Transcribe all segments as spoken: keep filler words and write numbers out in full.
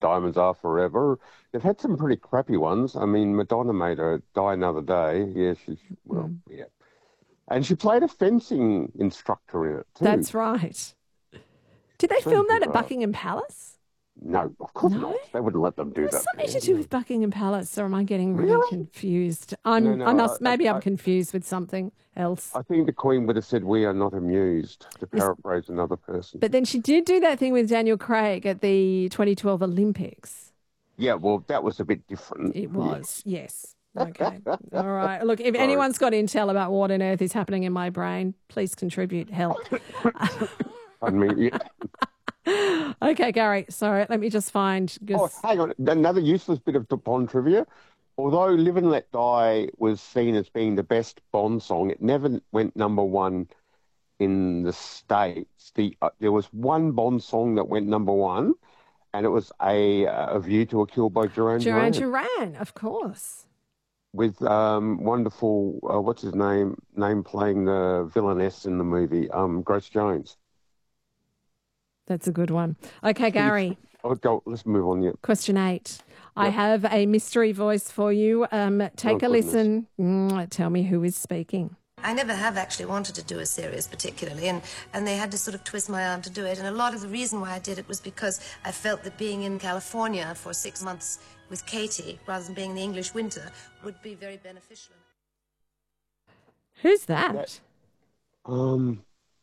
Diamonds Are Forever. They've had some pretty crappy ones. I mean, Madonna made her Die Another Day. Yeah, she's, well, Mm. yeah. And she played a fencing instructor in it too. That's right. Did they So film that at bizarre. Buckingham Palace? No, of course No? not. They wouldn't let them do There was that. something there. to do with Buckingham Palace, or am I getting really Really? confused? I'm, No, no, I must, I- maybe I- I'm I- confused with something else. I think the Queen would have said, "We are not amused," to Yes. paraphrase another person. But then she did do that thing with Daniel Craig at the twenty twelve Olympics. Yeah, well, that was a bit different. It was, yes. Okay. All right. Look, if Sorry. anyone's got intel about what on earth is happening in my brain, please contribute. Help. I mean, yeah. Okay, Gary. Sorry, let me just find. Oh, Just, hang on. Another useless bit of Bond trivia. Although Live and Let Die was seen as being the best Bond song, it never went number one in the States. The uh, There was one Bond song that went number one, and it was A, a View to a Kill by Duran Duran Duran. Duran, of course. With um, wonderful, uh, what's his name, name playing the villainess in the movie, um, Grace Jones. That's a good one. Okay, Gary. Oh, go, let's move on. Yeah. Question eight. I Yep. have a mystery voice for you. Um, take Oh, a goodness. listen. Mm, tell me who is speaking. I never have actually wanted to do a series particularly, and, and they had to sort of twist my arm to do it. And a lot of the reason why I did it was because I felt that being in California for six months with Katie, rather than being in the English winter, would be very beneficial. Who's that? That- Um.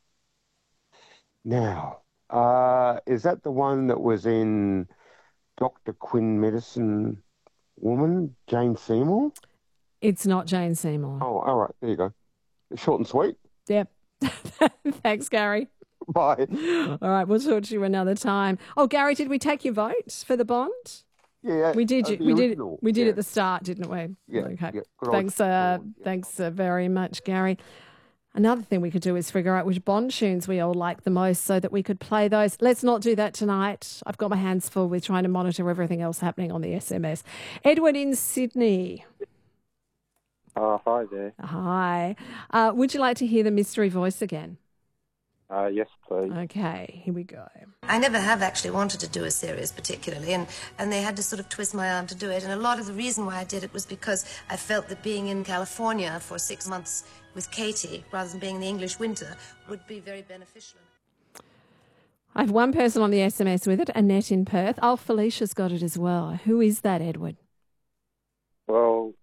Now, uh, is that the one that was in Doctor Quinn Medicine Woman, Jane Seymour? It's not Jane Seymour. Oh, all right. There you go. Short and sweet. Yep. Thanks, Gary. Bye. All right, we'll talk to you another time. Oh, Gary, did we take your vote for the Bond? Yeah, We did. uh, you- the we did. original. We did Yeah. at the start, didn't we? Yeah, Okay. yeah. Good old Thanks. Uh, school, yeah. thanks uh, very much, Gary. Another thing we could do is figure out which Bond tunes we all like the most, so that we could play those. Let's not do that tonight. I've got my hands full with trying to monitor everything else happening on the S M S. Edward in Sydney. Oh, hi there. Hi. Uh, would you like to hear the mystery voice again? Uh, yes, please. Okay, here we go. I never have actually wanted to do a series particularly, and, and they had to sort of twist my arm to do it. And a lot of the reason why I did it was because I felt that being in California for six months with Katie, rather than being in the English winter, would be very beneficial. I have one person on the S M S with it, Annette in Perth. Oh, Felicia's got it as well. Who is that, Edward? Well,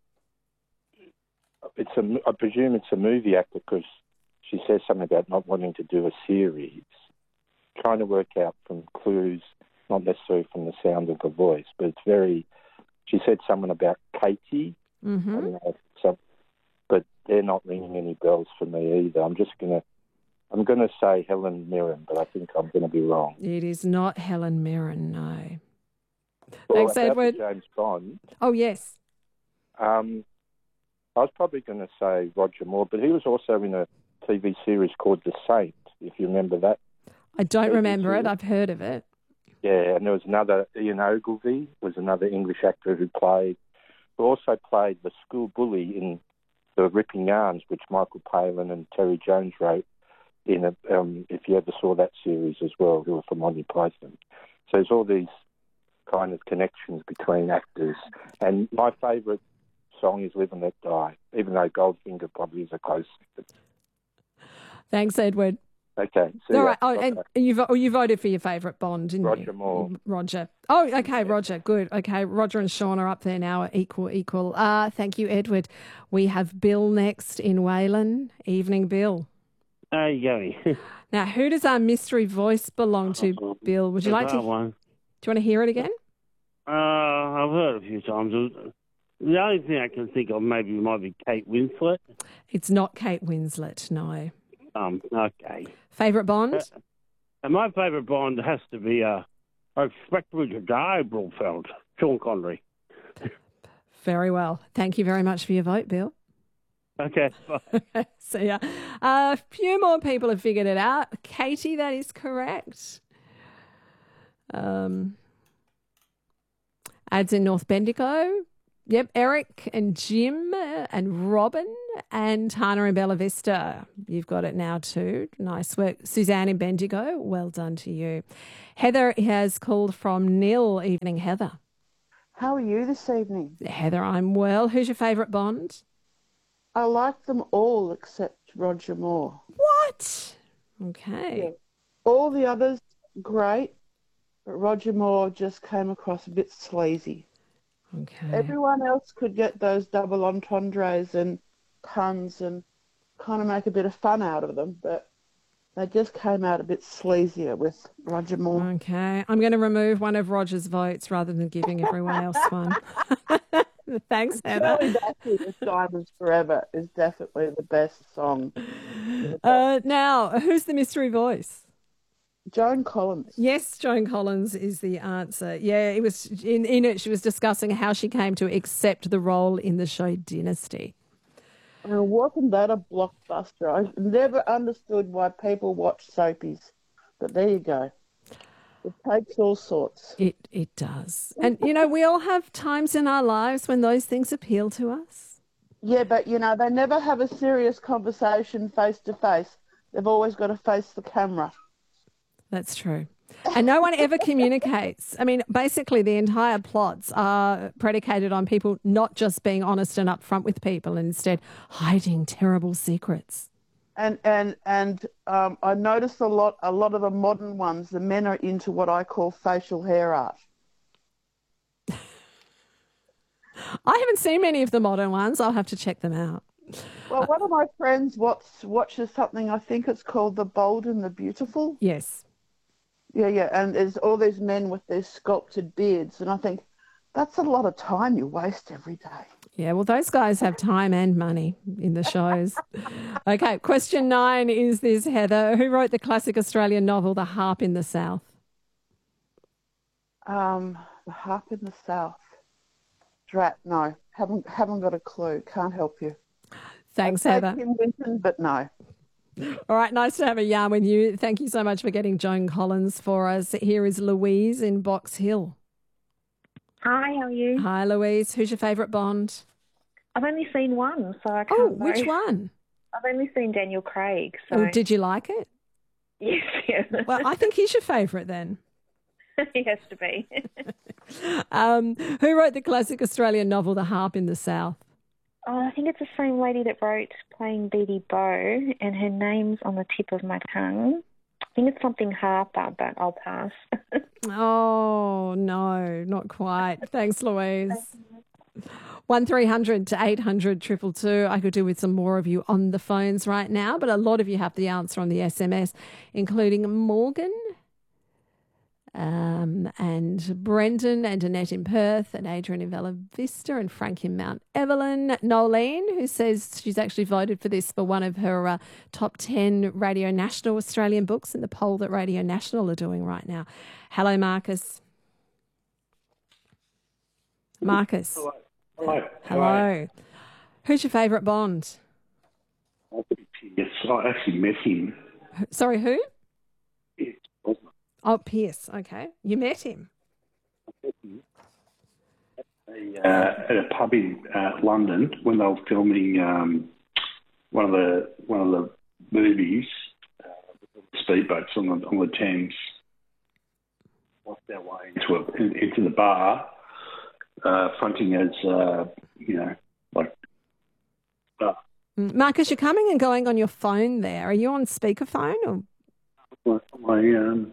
it's a, I presume it's a movie actor because she says something about not wanting to do a series. Trying to work out from clues, not necessarily from the sound of the voice, but it's very. She said something about Katie. Mm-hmm. I don't know if it's some, but they're not ringing any bells for me either. I'm just gonna. I'm going to say Helen Mirren, but I think I'm going to be wrong. It is not Helen Mirren, no. Well, Thanks, about the Edward. James Bond. Oh, yes. Um, I was probably going to say Roger Moore, but he was also in a T V series called The Saint, if you remember that. I don't Maybe remember it. too. I've heard of it. Yeah, and there was another, Ian Ogilvy was another English actor who played, who also played the school bully in The Ripping Yarns, which Michael Palin and Terry Jones wrote in, a, um, if you ever saw that series as well, who were from Monty Python. So there's all these kind of connections between actors. And my favourite song is Live and Let Die, even though Goldfinger probably is a close second. Thanks, Edward. Okay. See All ya. right. Oh, and Bye. you, vo- oh, you voted for your favourite Bond, didn't you? Roger Moore. Roger. Oh, okay, Roger. Good. Okay, Roger and Sean are up there now, equal, equal. Uh, thank you, Edward. We have Bill next in Wayland. Evening, Bill. How you going? Now, who does our mystery voice belong to, Bill? Would you like to? That Do one. you want to hear it again? Uh, I've heard a few times. The only thing I can think of maybe might be Kate Winslet. It's not Kate Winslet. No. Um, okay. Favourite Bond? And my favourite Bond has to be, uh, I expect Richard Guy Brofeld, Sean Connery. Very well. Thank you very much for your vote, Bill. Okay, bye. See ya. A few more people have figured it out. Katie, that is correct. Um, ads in North Bendigo. Yep, Eric and Jim and Robin and Hannah in Bella Vista. You've got it now too. Nice work. Suzanne in Bendigo, well done to you. Heather has called from Nil. Evening, Heather. How are you this evening? Heather, I'm well. Who's your favourite Bond? I like them all except Roger Moore. What? Okay. Yeah. All the others, great, but Roger Moore just came across a bit sleazy. Okay. Everyone else could get those double entendres and puns and kind of make a bit of fun out of them, but they just came out a bit sleazier with Roger Moore. Okay. I'm going to remove one of Roger's votes rather than giving everyone else one. Thanks, Heather. Shirley Bassey with Diamonds Forever is definitely the best song. Uh, now, who's the mystery voice? Joan Collins. Yes, Joan Collins is the answer. Yeah, it was in, in it. She was discussing how she came to accept the role in the show Dynasty. And wasn't that a blockbuster? I never understood why people watch soapies, but there you go. It takes all sorts. It it does, and you know we all have times in our lives when those things appeal to us. Yeah, but you know they never have a serious conversation face to face. They've always got to face the camera. That's true. And no one ever communicates. I mean, basically the entire plots are predicated on people not just being honest and upfront with people and instead hiding terrible secrets. And and and um, I noticed a lot a lot of the modern ones, the men are into what I call facial hair art. I haven't seen many of the modern ones. I'll have to check them out. Well, one of my friends watch, watches something, I think it's called The Bold and the Beautiful. Yes. Yeah, yeah, and there's all these men with their sculpted beards, and I think that's a lot of time you waste every day. Yeah, well, those guys have time and money in the shows. Okay, question nine is this, Heather. Who wrote the classic Australian novel The Harp in the South? Um, The Harp in the South. Drat, no. Haven't haven't got a clue. Can't help you. Thanks, I'd say Heather. Kim Winton, but no. All right, nice to have a yarn with you. Thank you so much for getting Joan Collins for us. Here is Louise in Box Hill. Hi, how are you? Hi, Louise. Who's your favourite Bond? I've only seen one, so I can't Oh, know. which one? I've only seen Daniel Craig. So Oh, did you like it? yes, yes. Well, I think he's your favourite then. he has to be. Um, who wrote the classic Australian novel The Harp in the South? Oh, I think it's the same lady that wrote Playing Beatty Bow, and her name's on the tip of my tongue. I think it's something Harper, but I'll pass. Oh, no, not quite. Thanks, Louise. one three hundred to eight hundred two two two. I could do with some more of you on the phones right now, but a lot of you have the answer on the S M S, including Morgan um, and Brendan and Annette in Perth and Adrian in Bella Vista and Frank in Mount Evelyn. Nolene, who says she's actually voted for this for one of her uh, top ten Radio National Australian books in the poll that Radio National are doing right now. Hello, Marcus. Marcus. Hello. Hello. Hello. Who's your favourite Bond? Yes, I actually met him. Sorry, who? Yes, wasn't Oh, Pierce. Okay. You met him. I? A, uh, at a pub in uh, London when they were filming um, one of the one of the movies, uh, speedboats on the on the Thames. Worked our way into a, in, into the bar, uh, fronting as uh, you know, like. Uh, Marcus, you're coming and going on your phone there. Are you on speakerphone or? my, my um,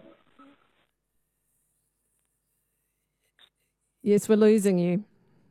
Yes, we're losing you.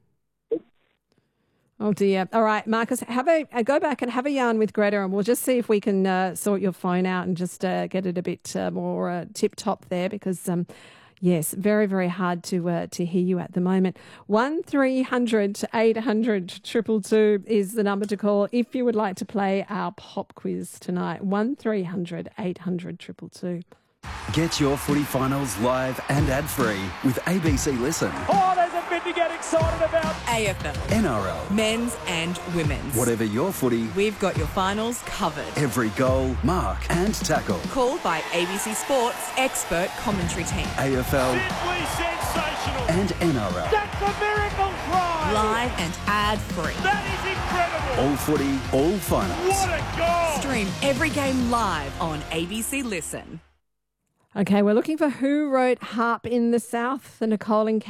Oh dear. All right, Marcus, have a uh, go back and have a yarn with Greta, and we'll just see if we can uh, sort your phone out and just uh, get it a bit uh, more uh, tip top there, because um, yes, very very hard to uh, to hear you at the moment. One three hundred eight hundred triple two is the number to call if you would like to play our pop quiz tonight. One three hundred eight hundred triple two. Get your footy finals live and ad-free with A B C Listen. Oh, there's a bit to get excited about. A F L. N R L. Men's and women's. Whatever your footy, we've got your finals covered. Every goal, mark and tackle. Called by A B C Sports expert commentary team. A F L. Simply sensational. And N R L. That's a miracle try. live and ad-free. That is incredible. All footy, all finals. What a goal. Stream every game live on A B C Listen. Okay, we're looking for who wrote Harp in the South, the Nicole and